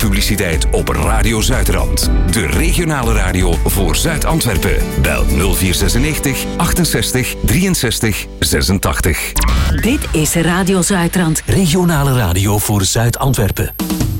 publiciteit op Radio Zuidrand. De regionale radio voor Zuid-Antwerpen. Bel 0496 68 63 86. Dit is Radio Zuidrand. Regionale radio voor Zuid-Antwerpen.